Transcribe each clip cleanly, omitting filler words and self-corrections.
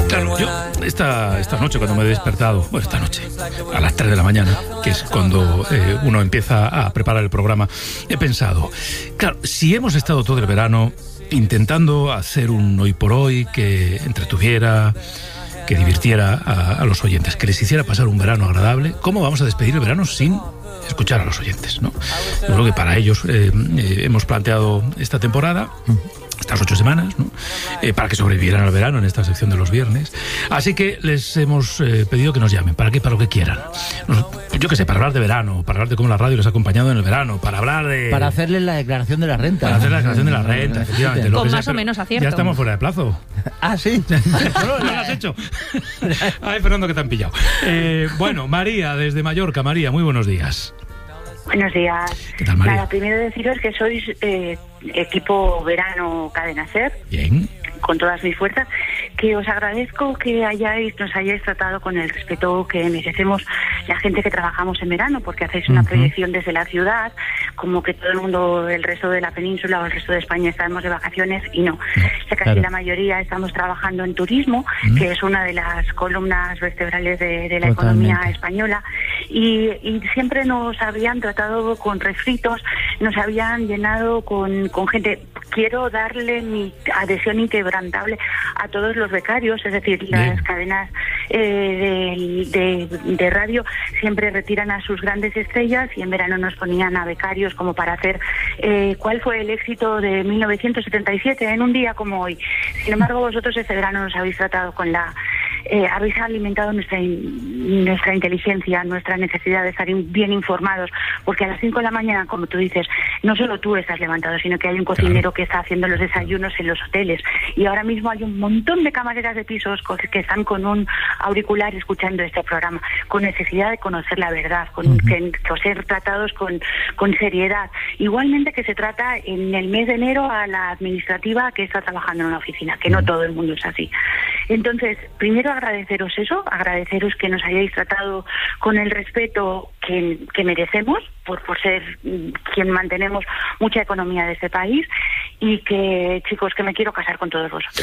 Claro, yo esta noche cuando me he despertado, bueno, esta noche, a las 3 de la mañana, que es cuando uno empieza a preparar el programa, he pensado, claro, si hemos estado todo el verano intentando hacer un hoy por hoy que entretuviera, que divirtiera a los oyentes, que les hiciera pasar un verano agradable, ¿cómo vamos a despedir el verano sin escuchar a los oyentes, ¿no? Yo creo que para ellos hemos planteado esta temporada, estas 8 semanas, ¿no? Para que sobrevivieran al verano en esta sección de los viernes. Así que les hemos pedido que nos llamen. ¿Para qué? Para lo que quieran. Yo qué sé, para hablar de verano, para hablar de cómo la radio les ha acompañado en el verano, para hablar de... Para hacerles la declaración de la renta. Para hacer la declaración de la renta, efectivamente. Con más o menos acierto. Ya estamos fuera de plazo. Ah, ¿sí? No lo has hecho. Ay, Fernando, que te han pillado. Bueno, María, desde Mallorca. María, muy buenos días. Buenos días. ¿Qué tal, María? Nada, primero deciros que sois equipo verano Cadena SER. Bien. Con todas mis fuerzas, que os agradezco que nos hayáis tratado con el respeto que merecemos la gente que trabajamos en verano, porque hacéis una proyección desde la ciudad, como que todo el mundo, el resto de la península o el resto de España estamos de vacaciones, y no. Ya casi la mayoría estamos trabajando en turismo, que es una de las columnas vertebrales de la economía española, y siempre nos habían tratado con refritos, nos habían llenado con gente. Quiero darle mi adhesión inquebrantable a todos los becarios, es decir, las cadenas de radio siempre retiran a sus grandes estrellas y en verano nos ponían a becarios como para hacer cuál fue el éxito de 1977 en un día como hoy. Sin embargo, vosotros este verano nos habéis tratado con habéis alimentado nuestra inteligencia, nuestra necesidad de estar bien informados, porque a las 5 de la mañana, como tú dices, no solo tú estás levantado, sino que hay un cocinero que está haciendo los desayunos en los hoteles, y ahora mismo hay un montón de camareras de pisos que están con un auricular escuchando este programa, con necesidad de conocer la verdad, con ser tratados con seriedad. Igualmente que se trata en el mes de enero a la administrativa que está trabajando en una oficina, que no todo el mundo es así. Entonces, primero agradeceros eso, agradeceros que nos hayáis tratado con el respeto que merecemos, por ser quien mantenemos mucha economía de este país, y que, chicos, que me quiero casar con todos vosotros.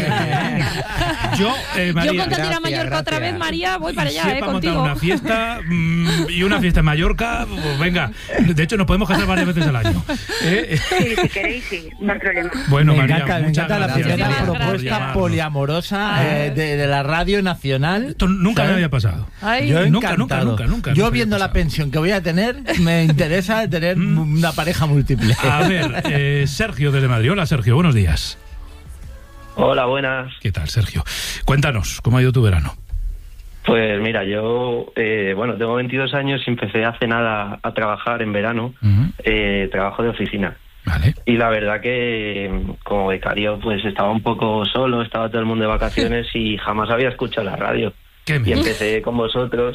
Yo con ir a Mallorca otra vez, María, voy para allá, para contigo. montar una fiesta y una fiesta en Mallorca, pues venga, de hecho nos podemos casar varias veces al año. Sí, si queréis, sí, no hay problema. Bueno, me María, encanta muchas la gracias. primera Gracias. propuesta poliamorosa de la radio nacional. Esto nunca me ¿sabes? había pasado. Ay, Yo Nunca Yo había viendo la pasado. pensión que voy a tener, me interesa tener una pareja múltiple. A ver, Sergio desde Madrid. Hola, Sergio, buenos días. Hola, buenas. ¿Qué tal, Sergio? Cuéntanos, ¿cómo ha ido tu verano? Pues mira, yo tengo 22 años y empecé hace nada a trabajar en verano, trabajo de oficina. Vale. Y la verdad que como becario pues estaba un poco solo, estaba todo el mundo de vacaciones y jamás había escuchado la radio. Y empecé con vosotros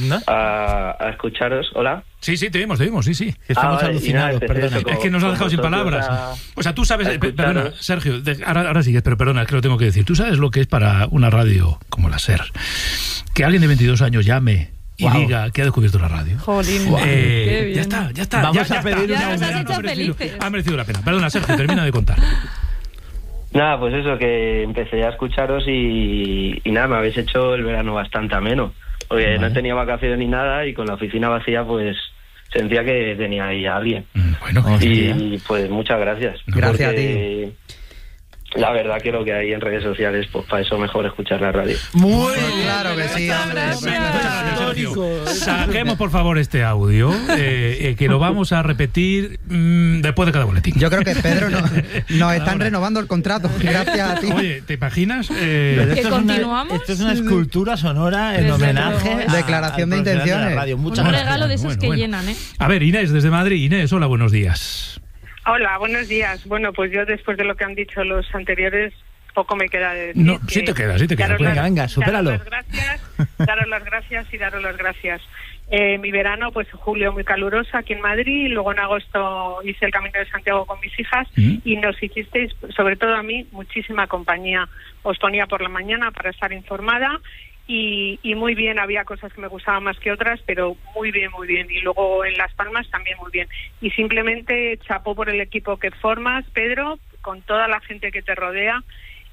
a escucharos. ¿Hola? Sí, te vimos, sí. Estamos alucinados, perdona. Es que nos has dejado sin palabras. O sea, tú sabes... Perdona, Sergio, ahora sigues, pero perdona, es que lo tengo que decir. ¿Tú sabes lo que es para una radio como la SER? Que alguien de 22 años llame y diga que ha descubierto la radio. Jolín, qué bien. Ya está. Vamos a pedir Ya una nos has aumento. hecho felices. Ha merecido la pena. Perdona, Sergio, termina de contar. Nada, pues eso, que empecé a escucharos y nada, me habéis hecho el verano bastante ameno. Porque no tenía vacaciones ni nada y con la oficina vacía pues sentía que tenía ahí a alguien. Bueno, y pues muchas gracias. Gracias a ti. La verdad que lo que hay en redes sociales, pues para eso mejor escuchar la radio. Muy Claro que sí, hombre. Sergio, saquemos por favor este audio, que lo vamos a repetir después de cada boletín. Yo creo que Pedro nos están renovando el contrato. Gracias a ti. Oye, ¿te imaginas? Pero ¿Que continuamos? Esto es una escultura sonora en Desde homenaje luego. Declaración de al profesional intenciones. la radio. Muchas Un gracias. regalo de esos Bueno, que bueno. llenan, ¿eh? A ver, Inés, desde Madrid. Inés, hola, buenos días. Hola, buenos días. Bueno, pues yo después de lo que han dicho los anteriores, poco me queda de decir. No, sí te queda. Venga, supéralo. Daros las gracias y daros las gracias. Mi verano, pues julio muy caluroso aquí en Madrid, y luego en agosto hice el Camino de Santiago con mis hijas y nos hicisteis, sobre todo a mí, muchísima compañía. Os ponía por la mañana para estar informada y muy bien, había cosas que me gustaban más que otras, pero muy bien. Y luego en Las Palmas también muy bien. Y simplemente chapó por el equipo que formas, Pedro, con toda la gente que te rodea.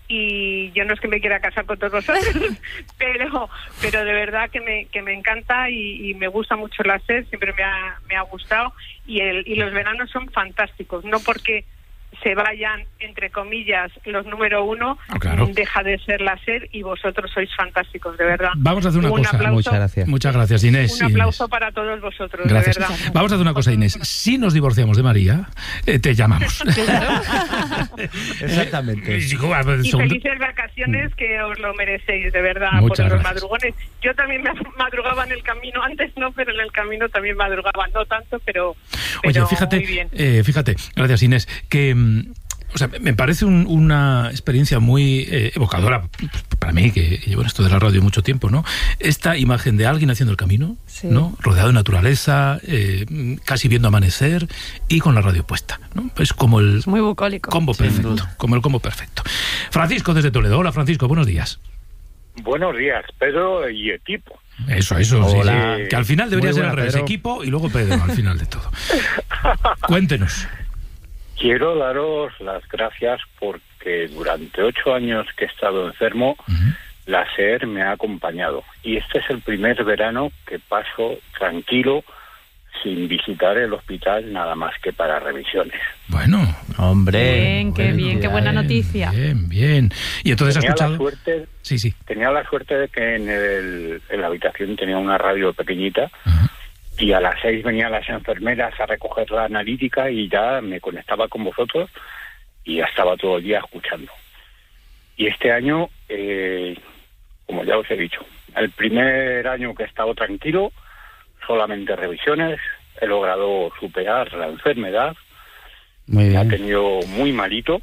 y yo no es que me quiera casar con todos vosotros, pero de verdad que me encanta y me gusta mucho la SER, siempre me ha gustado, y los veranos son fantásticos, no porque se vayan, entre comillas, los número 1, claro. Deja de ser la SER y vosotros sois fantásticos, de verdad. Vamos a hacer una cosa. Aplauso, muchas gracias. Muchas gracias, Inés. Un aplauso para todos vosotros, gracias. de verdad. Vamos a hacer una cosa, Inés. Si nos divorciamos de María, te llamamos. Exactamente. Y felices vacaciones, que os lo merecéis, de verdad, muchas por los gracias. madrugones. Yo también me madrugaba en el camino, antes no, pero en el camino también madrugaba, no tanto, pero Oye, muy bien. fíjate, gracias, Inés, que o sea, me parece una experiencia muy evocadora para mí, que llevo en esto de la radio mucho tiempo, ¿no? Esta imagen de alguien haciendo el camino, Sí. ¿no? Rodeado de naturaleza, casi viendo amanecer y con la radio puesta, ¿no? Es como el Es muy bucólico. combo perfecto, como el combo perfecto. Francisco desde Toledo. Hola, Francisco, buenos días. Buenos días, Pedro y equipo. Eso, Hola. sí. Que al final debería Muy ser buena, al revés, Pedro. equipo y luego Pedro al final de todo. Cuéntenos. Quiero daros las gracias porque durante 8 años que he estado enfermo, la SER me ha acompañado. Y este es el primer verano que paso tranquilo, sin visitar el hospital, nada más que para revisiones. Bueno, Hombre. Bien, qué buena noticia. Bien. Y entonces has Tenía la escuchado... suerte, Sí. tenía la suerte de que en la habitación tenía una radio pequeñita. Ajá. Y a las 6 venían las enfermeras a recoger la analítica y ya me conectaba con vosotros y ya estaba todo el día escuchando. Y este año, como ya os he dicho, el primer año que he estado tranquilo, solamente revisiones, he logrado superar la enfermedad, Muy me ha bien. tenido muy malito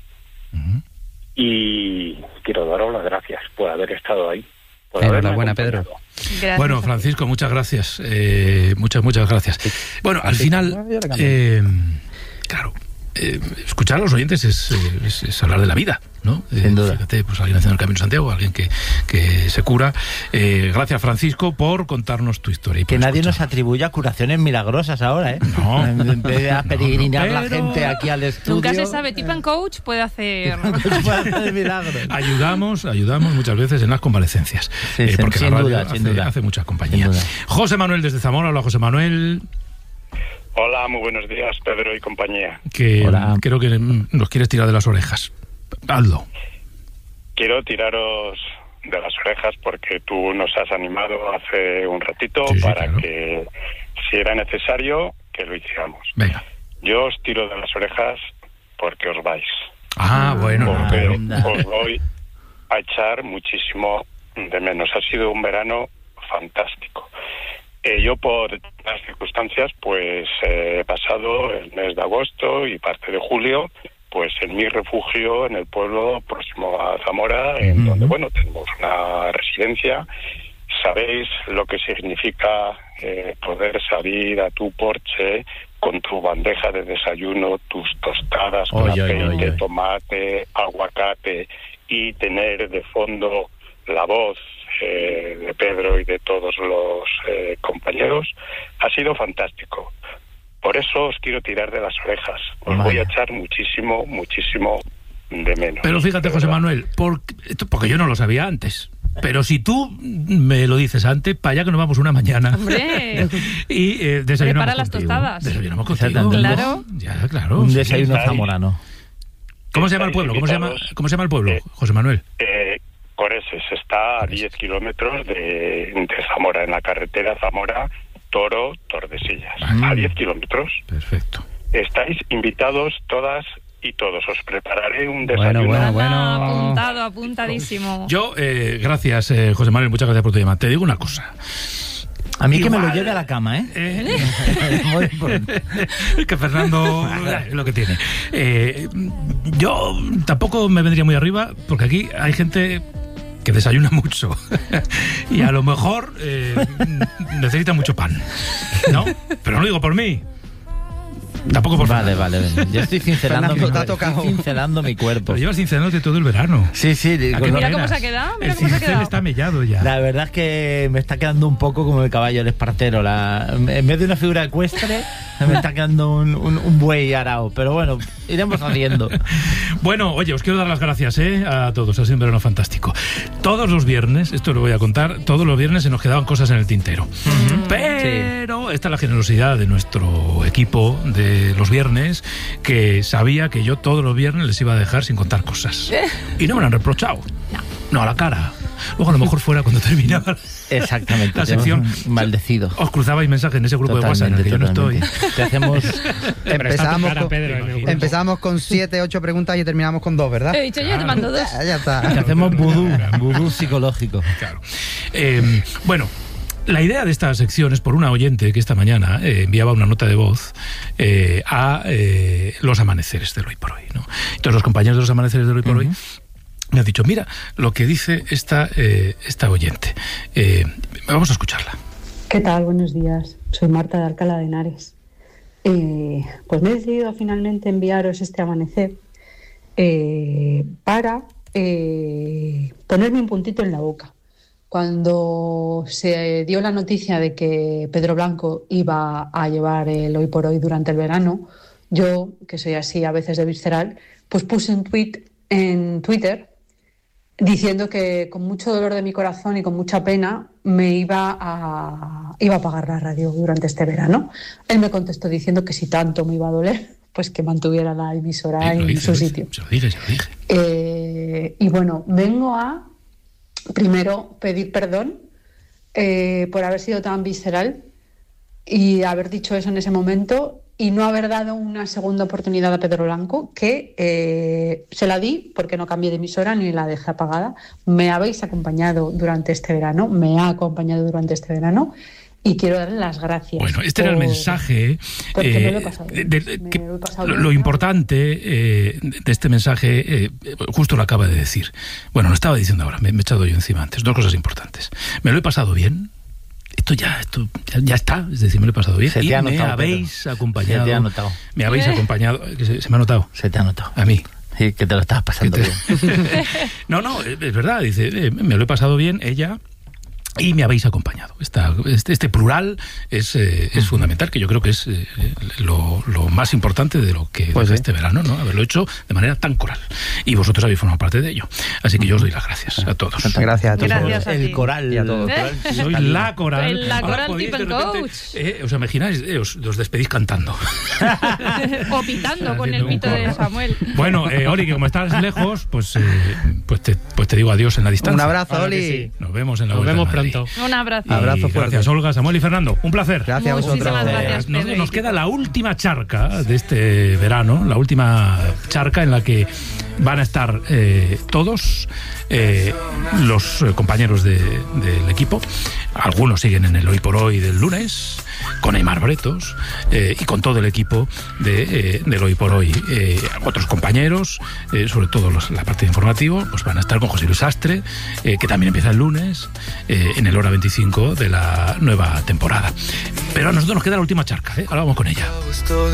y quiero daros las gracias por haber estado ahí. Por haberme Enhorabuena, acompañado. Pedro. Gracias. Bueno, Francisco, muchas gracias. Muchas gracias. Bueno, al final, claro, escuchar a los oyentes es hablar de la vida, ¿no? Sin duda. Fíjate, pues alguien haciendo el Camino de Santiago, alguien que se cura. Gracias, Francisco, por contarnos tu historia. Y Que por nadie nos escuchar. atribuya curaciones milagrosas ahora, ¿eh? No. Empiece a peregrinar la Pero- gente aquí al estudio. Nunca se sabe, Tip and Coach puede hacer... Puede hacer milagros. Ayudamos muchas veces en las convalecencias. Sí, porque sin la radio duda, sin duda. hace mucha compañía. Sin duda. José Manuel desde Zamora. Hola, José Manuel. Hola, muy buenos días, Pedro y compañía. Que Hola. creo que nos quieres tirar de las orejas. Hazlo. Quiero tiraros de las orejas porque tú nos has animado hace un ratito Sí, para claro. que, si era necesario, que lo hiciéramos. Venga. Yo os tiro de las orejas porque os vais. Bueno. Porque anda. os voy a echar muchísimo de menos. Ha sido un verano fantástico. Yo, por las circunstancias, pues he pasado el mes de agosto y parte de julio pues en mi refugio en el pueblo próximo a Zamora, en donde, bueno, tenemos una residencia. Sabéis lo que significa poder salir a tu porche con tu bandeja de desayuno, tus tostadas con aceite, tomate, aguacate y tener de fondo la voz de Pedro y de todos los compañeros. Ha sido fantástico. Por eso os quiero tirar de las orejas. Os voy a echar muchísimo de menos. Pero fíjate, José Manuel, porque yo no lo sabía antes. Pero si tú me lo dices antes, para allá que nos vamos una mañana. Hombre. Y desayunamos Prepara las contigo. tostadas. Desayunamos contigo. Claro. Ya, claro. Un sí. desayuno zamorano. ¿Cómo se llama el pueblo? ¿Cómo se llama el pueblo, José Manuel? Coreses está a 10 kilómetros de Zamora, en la carretera Zamora-Toro-Tordesillas. A 10 kilómetros. Perfecto. Estáis invitados todas y todos. Os prepararé un desayuno. Apuntado, apuntadísimo. Yo, gracias, José Manuel, muchas gracias por tu llamada. Te digo una cosa. A mí que me lo lleve a la cama, ¿eh? Muy importante. Que Fernando es lo que tiene. Yo tampoco me vendría muy arriba, porque aquí hay gente que desayuna mucho y a lo mejor necesita mucho pan, ¿no? Pero no lo digo por mí. Tampoco por Vale. Yo estoy cincelando, mi cuerpo. Pero llevas cincelándote todo el verano. Sí. Mira cómo se ha quedado. El cincel está mellado ya. La verdad es que me está quedando un poco como el caballo del espartero. En vez de una figura ecuestre, Me está quedando un buey arao, pero bueno, iremos haciendo. Bueno, oye, os quiero dar las gracias a todos, ha sido un verano fantástico. Todos los viernes, esto lo voy a contar, todos los viernes se nos quedaban cosas en el tintero. Pero esta es la generosidad de nuestro equipo de los viernes, que sabía que yo todos los viernes les iba a dejar sin contar cosas. Y no me lo han reprochado. No, a la cara. Luego a lo mejor fuera cuando terminaba exactamente la sección maldecido. Os cruzabais mensajes en ese grupo de WhatsApp en el que yo no estoy. Te hacemos... Empezamos con 7, 8 preguntas y terminamos con 2, ¿verdad? He dicho yo, te mando 2. Ya está. Te hacemos vudú psicológico. Claro. Bueno, la idea de esta sección es por una oyente que esta mañana enviaba una nota de voz a los amaneceres del Hoy por Hoy, ¿no? Entonces los compañeros de los amaneceres del Hoy por Hoy me han dicho, mira lo que dice esta oyente. Vamos a escucharla. ¿Qué tal? Buenos días. Soy Marta de Alcalá de Henares. Pues me he decidido finalmente enviaros este amanecer para ponerme un puntito en la boca. Cuando se dio la noticia de que Pedro Blanco iba a llevar el Hoy por Hoy durante el verano, yo, que soy así a veces de visceral, pues puse un tuit en Twitter diciendo que con mucho dolor de mi corazón y con mucha pena me iba a apagar la radio durante este verano. Él me contestó diciendo que si tanto me iba a doler, pues que mantuviera la emisora en su sitio. Se lo dije. Y bueno, vengo a primero pedir perdón por haber sido tan visceral y haber dicho eso en ese momento y no haber dado una segunda oportunidad a Pedro Blanco, que se la di porque no cambié de emisora ni la dejé apagada. Me habéis acompañado durante este verano, me ha acompañado durante este verano y quiero darle las gracias. Bueno, este era el mensaje. Porque me lo he pasado bien. Lo importante de este mensaje, justo lo acaba de decir. Bueno, lo estaba diciendo ahora, me he echado yo encima antes. 2 cosas importantes. Me lo he pasado bien. Esto ya está, es decir, me lo he pasado bien. Y me habéis acompañado. Se te ha notado. Me habéis acompañado. ¿Se me ha notado? Se te ha notado. A mí. Sí, que te lo estabas pasando bien. No, es verdad, dice, me lo he pasado bien, ella... Y me habéis acompañado. Este plural es fundamental, que yo creo que es lo más importante de lo que pues este verano, ¿no? Haberlo hecho de manera tan coral. Y vosotros habéis formado parte de ello. Así que yo os doy las gracias a todos. Gracias a todos. Gracias a ti. El coral y a todos. Soy la coral. La coral tipo el coach. ¿Os imagináis? Os despedís cantando. O pitando con el pito de Samuel. Bueno, Oli, que como estás lejos, pues te digo adiós en la distancia. Un abrazo, Oli. Sí. Nos vemos en la vuelta. Nos vemos pronto. Un abrazo. Abrazo fuerte. Gracias, Olga, Samuel y Fernando. Un placer. Gracias a vosotros. Gracias, Nos queda la última charca de este verano, la última charca en la que van a estar todos los compañeros del equipo. Algunos siguen en el Hoy por Hoy del lunes, con Aimar Bretos y con todo el equipo del Hoy por Hoy. Otros compañeros, sobre todo la parte de informativo, pues van a estar con José Luis Astre, que también empieza el lunes, en el Hora 25 de la nueva temporada. Pero a nosotros nos queda la última charca, ahora vamos con ella.